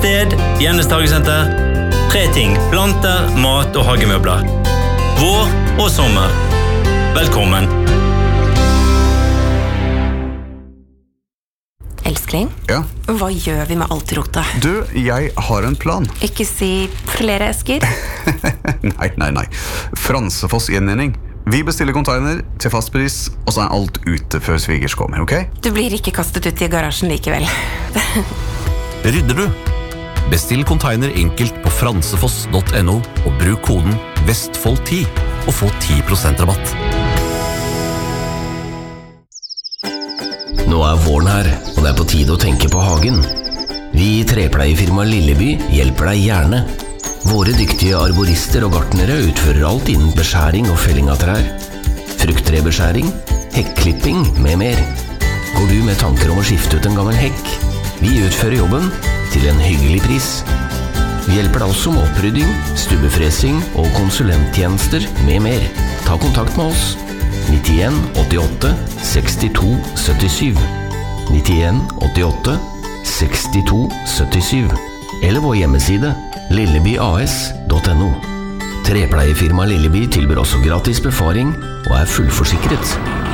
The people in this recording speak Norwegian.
sted, Jennes Hagesenter. 3 ting: planter, mat og hagemøbler. Vår og sommer. Velkommen. Elskling, Ja? hva gjør vi med alt rotet? Du, jeg har en plan. Ikke si flere esker. Nei. Fransefoss gjenvinning. Vi bestiller container til fast pris, og så alt ute før svigers kommer, ok? Du blir ikke kastet ut i garasjen likevel. Rydder du? Bestill container enkelt på fransefoss.no og bruk koden VESTFOLD10 og få 10% rabatt. Nå våren her, og det på tide å tenke på hagen. Vi I trepleiefirma Lilleby hjelper deg gjerne. Våre dyktige arborister og gartnere utfører alt innen beskjæring og felling av trær. Frukttrebeskjæring, hekklipping med mer. Går du med tanker om å skifte ut en gammel hekk? Vi utfører jobben til en hyggelig pris. Vi hjelper deg også med opprydding, stubbefresing og konsulenttjenester med mer. Ta kontakt med oss. 91 88 62 77 91 88 62 77 eller vår hjemmeside lillebyas.no. Trepleiefirma Lilleby tilbyr også gratis befaring og fullforsikret.